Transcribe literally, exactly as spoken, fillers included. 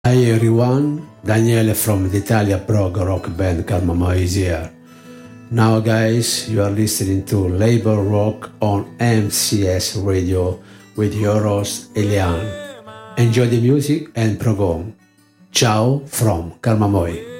Hi everyone, Daniele from the Italia prog rock band Karma Moi is here. Now guys, you are listening to Labor Rock on M C S Radio with your host Elian. Enjoy the music and prog on. Ciao from Karma Moi.